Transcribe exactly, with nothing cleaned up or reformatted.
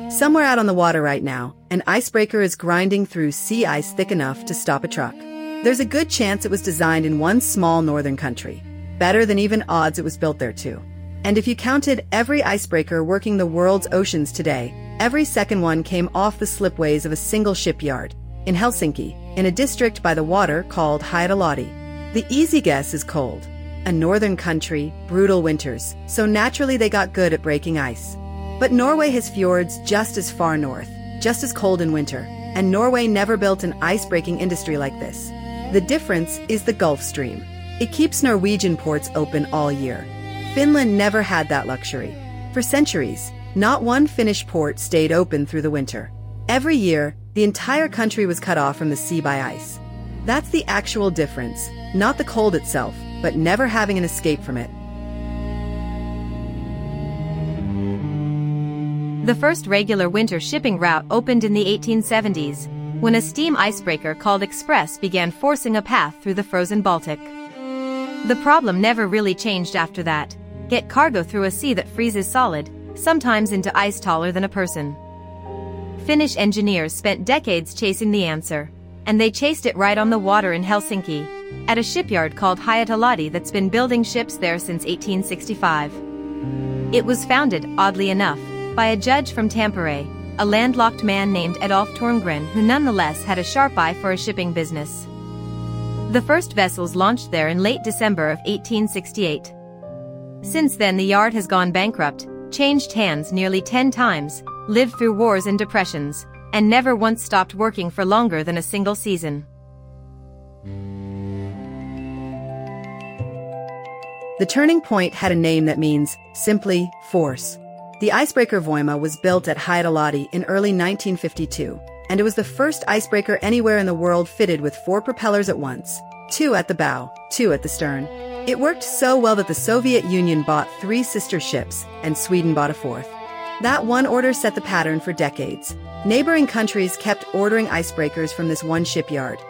Somewhere out on the water right now, an icebreaker is grinding through sea ice thick enough to stop a truck. There's a good chance it was designed in one small northern country. Better than even odds it was built there too. And if you counted every icebreaker working the world's oceans today, every second one came off the slipways of a single shipyard in Helsinki, in a district by the water called Haitalahti. The easy guess is cold. A northern country, brutal winters, so naturally they got good at breaking ice. But Norway has fjords just as far north, just as cold in winter, and Norway never built an ice-breaking industry like this. The difference is the Gulf Stream. It keeps Norwegian ports open all year. Finland never had that luxury. For centuries, not one Finnish port stayed open through the winter. Every year, the entire country was cut off from the sea by ice. That's the actual difference, not the cold itself, but never having an escape from it. The first regular winter shipping route opened in the eighteen seventies, when a steam icebreaker called Express began forcing a path through the frozen Baltic. The problem never really changed after that: get cargo through a sea that freezes solid, sometimes into ice taller than a person. Finnish engineers spent decades chasing the answer, and they chased it right on the water in Helsinki, at a shipyard called Haitalahti that's been building ships there since eighteen sixty-five. It was founded, oddly enough, by a judge from Tampere, a landlocked man named Adolf Torngren who nonetheless had a sharp eye for a shipping business. The first vessels launched there in late December of eighteen sixty-eight. Since then the yard has gone bankrupt, changed hands nearly ten times, lived through wars and depressions, and never once stopped working for longer than a single season. The turning point had a name that means, simply, force. The icebreaker Voima was built at Haitalahti in early nineteen fifty-two, and it was the first icebreaker anywhere in the world fitted with four propellers at once, two at the bow, two at the stern. It worked so well that the Soviet Union bought three sister ships, and Sweden bought a fourth. That one order set the pattern for decades. Neighboring countries kept ordering icebreakers from this one shipyard,